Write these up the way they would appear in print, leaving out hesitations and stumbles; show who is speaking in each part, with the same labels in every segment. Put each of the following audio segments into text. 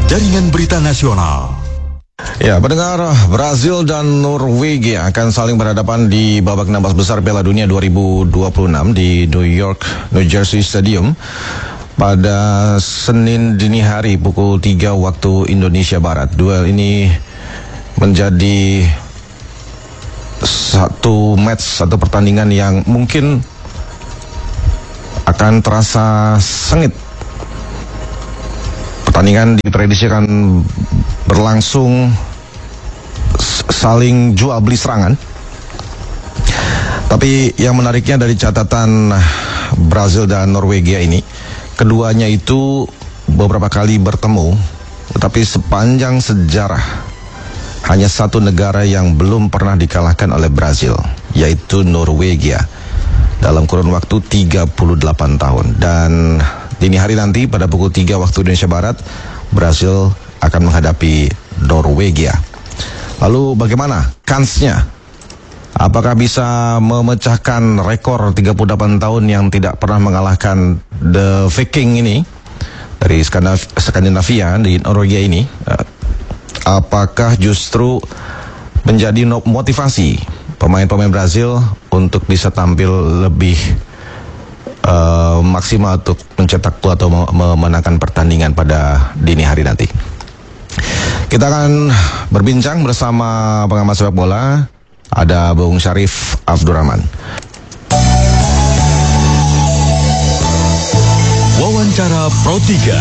Speaker 1: Jaringan Berita Nasional.
Speaker 2: Ya, pendengar, Brazil dan Norwegia akan saling berhadapan di babak 16 besar Piala Dunia 2026 di New York, New Jersey Stadium pada Senin dini hari pukul 3 waktu Indonesia Barat. Duel ini menjadi satu pertandingan yang mungkin akan terasa sengit. Pertandingan diprediksikan berlangsung saling jual beli serangan. Tapi yang menariknya dari catatan Brazil dan Norwegia ini, keduanya itu beberapa kali bertemu, tetapi sepanjang sejarah hanya satu negara yang belum pernah dikalahkan oleh Brazil, yaitu Norwegia, dalam kurun waktu 38 tahun. Dan dini hari nanti pada pukul 3 waktu Indonesia Barat, Brazil akan menghadapi Norwegia. Lalu bagaimana kansnya? Apakah bisa memecahkan rekor 38 tahun yang tidak pernah mengalahkan The Viking ini dari Skandinavia di Norwegia ini? Apakah justru menjadi motivasi pemain-pemain Brazil untuk bisa tampil lebih maksimal untuk mencetak gol atau memenangkan pertandingan pada dini hari nanti? Kita akan berbincang bersama pengamat sepak bola, ada Bung Syarif Abdurrahman.
Speaker 1: Wawancara Pro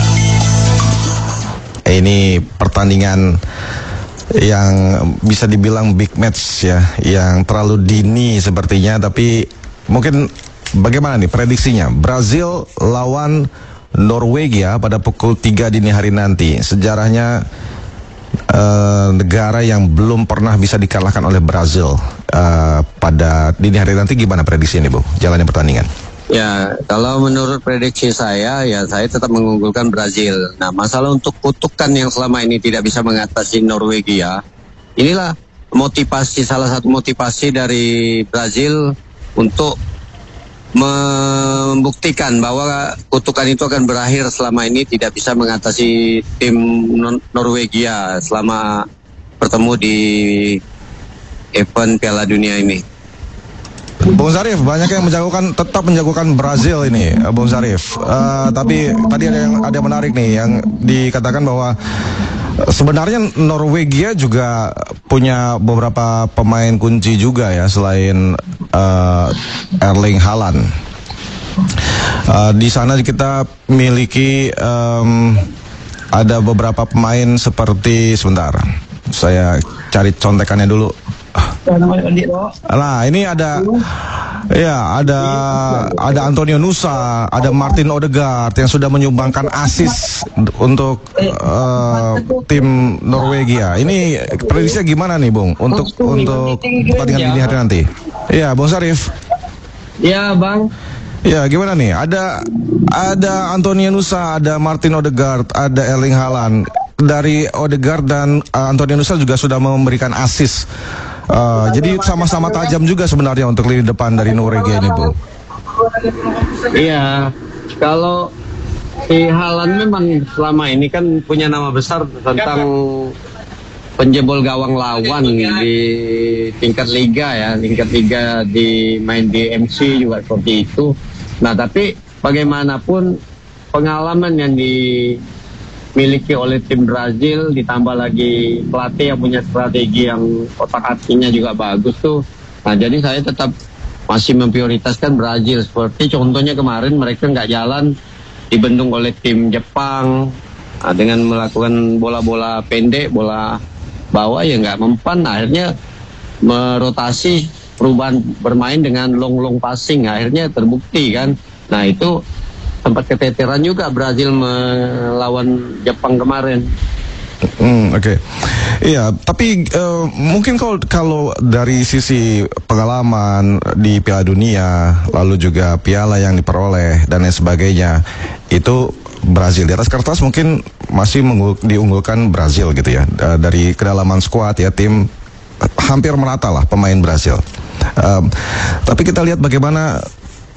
Speaker 1: 3.
Speaker 2: Ini pertandingan yang bisa dibilang big match ya, yang terlalu dini sepertinya, tapi mungkin bagaimana nih prediksinya? Brazil lawan Norwegia pada pukul 3 dini hari nanti. Sejarahnya negara yang belum pernah bisa dikalahkan oleh Brazil pada dini hari nanti. Gimana prediksi ini, Bu? Jalannya pertandingan.
Speaker 3: Ya, kalau menurut prediksi saya, ya saya tetap mengunggulkan Brazil. Nah, masalah untuk kutukan yang selama ini tidak bisa mengatasi Norwegia, inilah salah satu motivasi dari Brazil untuk membuktikan bahwa kutukan itu akan berakhir selama ini tidak bisa mengatasi tim Norwegia selama bertemu di event Piala Dunia ini.
Speaker 2: Bung Syarif, banyak yang tetap menjagokan Brazil ini, Bung Syarif. Tapi tadi ada yang menarik nih, yang dikatakan bahwa sebenarnya Norwegia juga punya beberapa pemain kunci juga ya, selain Erling Haaland. Di sana kita miliki ada beberapa pemain seperti, sebentar, saya cari contekannya dulu. Nah, ini ada Antonio Nusa, ada Martin Odegaard yang sudah menyumbangkan assist untuk tim Norwegia. Ini prediksinya gimana nih, Bung, untuk pertandingan dini hari nanti? Iya, Bung Syarif.
Speaker 3: Ya, Bang.
Speaker 2: Ya, gimana nih? Ada Antonio Nusa, ada Martin Odegaard, ada Erling Haaland. Dari Odegaard dan Antonio Nusa juga sudah memberikan assist. Jadi sama-sama tajam juga sebenarnya untuk lini depan dari Norwegia ini, Bu.
Speaker 3: Iya, kalau si Haaland memang selama ini kan punya nama besar tentang penjebol gawang lawan di tingkat liga ya, main di MC juga seperti itu. Nah, tapi bagaimanapun pengalaman yang dimiliki oleh tim Brazil ditambah lagi pelatih yang punya strategi yang otak-atiknya juga bagus tuh. Nah, jadi saya tetap masih memprioritaskan Brazil. Seperti contohnya kemarin mereka nggak jalan, dibendung oleh tim Jepang dengan melakukan bola-bola pendek, bola bawah ya nggak mempan. Akhirnya merotasi perubahan bermain dengan long passing, akhirnya terbukti kan. Nah, itu sempat keteteran juga Brazil melawan Jepang kemarin.
Speaker 2: Oke. Iya, tapi mungkin kalau dari sisi pengalaman di Piala Dunia, lalu juga piala yang diperoleh dan lain sebagainya, itu Brazil di atas kertas mungkin masih diunggulkan Brazil gitu ya. Dari kedalaman skuad ya, tim hampir merata lah pemain Brazil. Tapi kita lihat bagaimana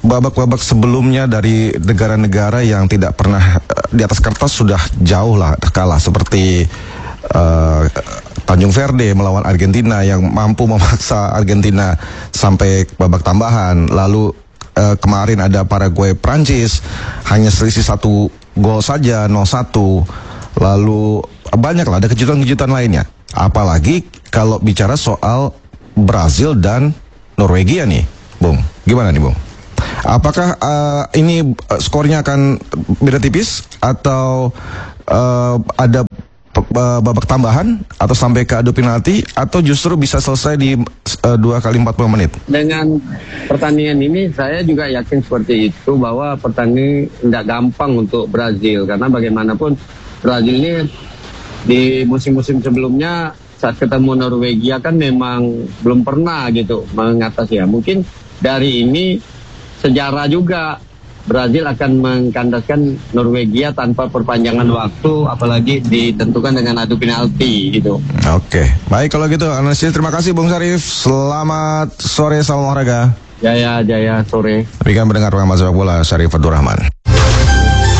Speaker 2: babak-babak sebelumnya dari negara-negara yang tidak pernah di atas kertas sudah jauh lah kalah, seperti Tanjung Verde melawan Argentina yang mampu memaksa Argentina sampai babak tambahan. Lalu kemarin ada Paraguay Prancis, hanya selisih 1 gol saja, 0-1. Lalu banyaklah ada kejutan-kejutan lainnya. Apalagi kalau bicara soal Brazil dan Norwegia nih, Bung. Gimana nih, Bung? Apakah ini skornya akan beda tipis atau ada babak tambahan atau sampai ke adu penalti, atau justru bisa selesai di 2 kali 40 menit? Dengan
Speaker 3: Pertandingan ini saya juga yakin seperti itu, bahwa pertandingan tidak gampang untuk Brazil, karena bagaimanapun Brazil ini di musim-musim sebelumnya saat ketemu Norwegia kan memang belum pernah gitu mengatasi ya. Mungkin dari ini sejarah juga Brazil akan mengkandaskan Norwegia tanpa perpanjangan waktu, apalagi ditentukan dengan adu penalti gitu.
Speaker 2: Oke, baik kalau gitu analisis. Terima kasih Bung Syarif. Selamat sore, salam olahraga.
Speaker 3: Jaya sore.
Speaker 2: Demikian mendengar pengamat sepak bola Syarif Abdurrahman.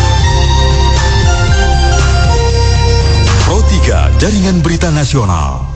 Speaker 1: Pro 3 Jaringan Berita Nasional.